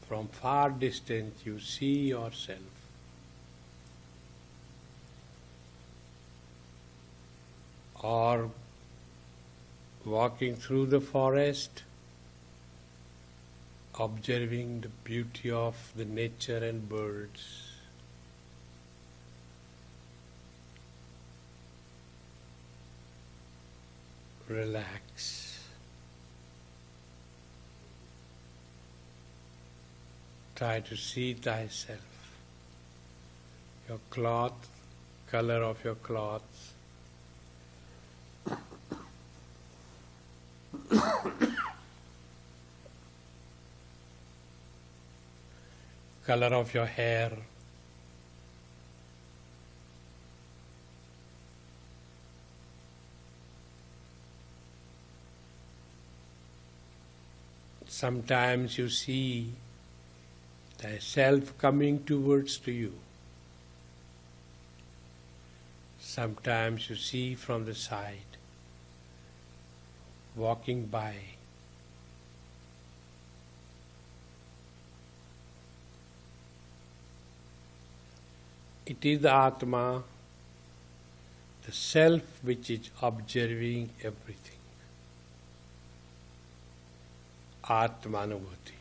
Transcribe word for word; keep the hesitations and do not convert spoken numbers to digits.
from far distance you see yourself. Or walking through the forest, observing the beauty of the nature and birds. Relax. Try to see thyself, your cloth, color of your clothes, color of your hair, sometimes you see thyself coming towards to you. Sometimes you see from the side, walking by. It is the Atma, the self, which is observing everything. Atmanubhuti.